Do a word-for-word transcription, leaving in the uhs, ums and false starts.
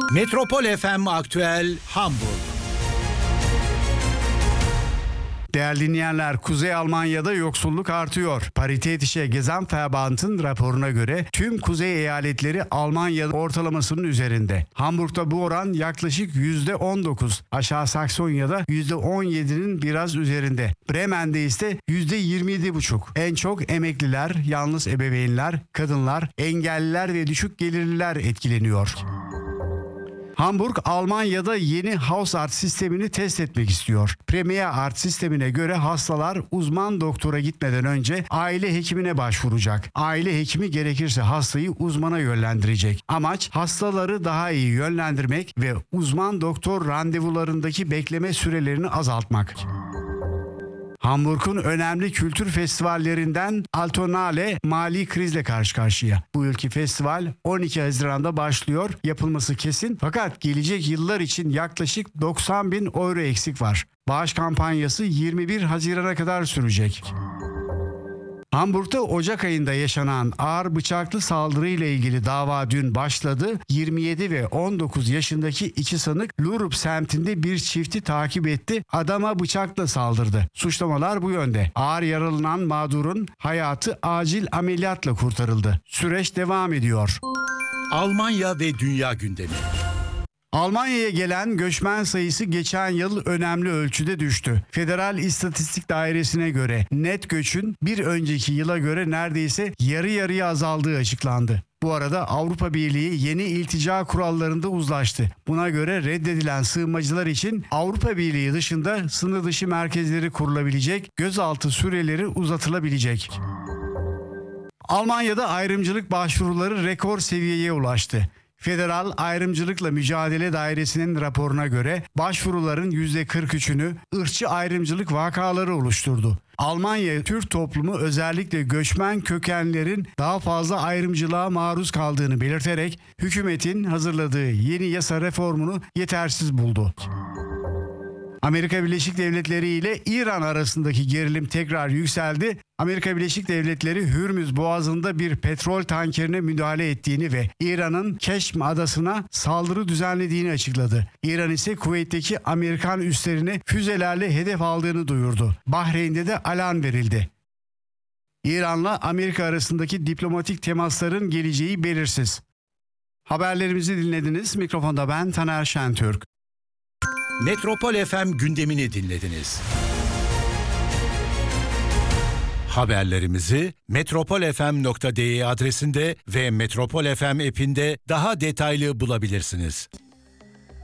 Metropol F M Aktüel Hamburg. Değerli dinleyenler, Kuzey Almanya'da yoksulluk artıyor. Paritätische Gesamtverband'ın raporuna göre tüm kuzey eyaletleri Almanya ortalamasının üzerinde. Hamburg'da bu oran yaklaşık yüzde on dokuz. Aşağı Saksonya'da yüzde on yedinin biraz üzerinde. Bremen'de ise yüzde yirmi yedi buçuk. En çok emekliler, yalnız ebeveynler, kadınlar, engelliler ve düşük gelirliler etkileniyor. Hamburg, Almanya'da yeni Hausart sistemini test etmek istiyor. Premier Art sistemine göre hastalar uzman doktora gitmeden önce aile hekimine başvuracak. Aile hekimi gerekirse hastayı uzmana yönlendirecek. Amaç hastaları daha iyi yönlendirmek ve uzman doktor randevularındaki bekleme sürelerini azaltmak. Hamburg'un önemli kültür festivallerinden Altonale mali krizle karşı karşıya. Bu yılki festival on iki Haziran'da başlıyor. Yapılması kesin fakat gelecek yıllar için yaklaşık doksan bin euro eksik var. Bağış kampanyası yirmi bir Haziran'a kadar sürecek. Hamburg'da Ocak ayında yaşanan ağır bıçaklı saldırıyla ilgili dava dün başladı. yirmi yedi ve on dokuz yaşındaki iki sanık Lurup semtinde bir çifti takip etti. Adama bıçakla saldırdı. Suçlamalar bu yönde. Ağır yaralanan mağdurun hayatı acil ameliyatla kurtarıldı. Süreç devam ediyor. Almanya ve dünya gündemi. Almanya'ya gelen göçmen sayısı geçen yıl önemli ölçüde düştü. Federal İstatistik Dairesi'ne göre net göçün bir önceki yıla göre neredeyse yarı yarıya azaldığı açıklandı. Bu arada Avrupa Birliği yeni iltica kurallarında uzlaştı. Buna göre reddedilen sığınmacılar için Avrupa Birliği dışında sınır dışı merkezleri kurulabilecek, gözaltı süreleri uzatılabilecek. Almanya'da ayrımcılık başvuruları rekor seviyeye ulaştı. Federal Ayrımcılıkla Mücadele Dairesi'nin raporuna göre başvuruların yüzde kırk üçünü ırkçı ayrımcılık vakaları oluşturdu. Almanya Türk toplumu özellikle göçmen kökenlerin daha fazla ayrımcılığa maruz kaldığını belirterek hükümetin hazırladığı yeni yasa reformunu yetersiz buldu. Amerika Birleşik Devletleri ile İran arasındaki gerilim tekrar yükseldi. Amerika Birleşik Devletleri Hürmüz Boğazı'nda bir petrol tankerine müdahale ettiğini ve İran'ın Keşm adasına saldırı düzenlediğini açıkladı. İran ise Kuveyt'teki Amerikan üslerini füzelerle hedef aldığını duyurdu. Bahreyn'de de alarm verildi. İran'la Amerika arasındaki diplomatik temasların geleceği belirsiz. Haberlerimizi dinlediniz. Mikrofonda ben Taner Şentürk. Metropol F M gündemini dinlediniz. Haberlerimizi metropol f m nokta d e adresinde ve Metropol F M app'inde daha detaylı bulabilirsiniz.